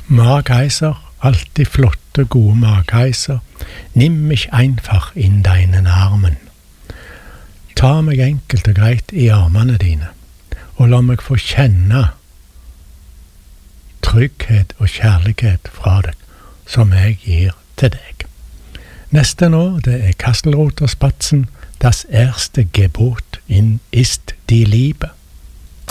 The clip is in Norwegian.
Magheiser, alltid flotte, gode Magheiser, nimm mich einfach in deinen Armen. Ta meg enkelt og greit i armene dine, og la meg få kjenne trygghet og kjærlighet fra deg, som jeg gir til deg. Neste nå, det Kastelroter Spatzen, das erste Gebot ist die Liebe.